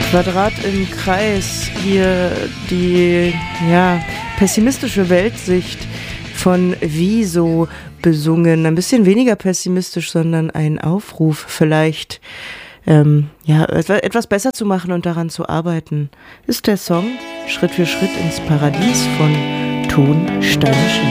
Quadrat im Kreis, hier die pessimistische Weltsicht von Wieso besungen. Ein bisschen weniger pessimistisch, sondern ein Aufruf vielleicht, etwas besser zu machen und daran zu arbeiten, ist der Song Schritt für Schritt ins Paradies von Ton Steine.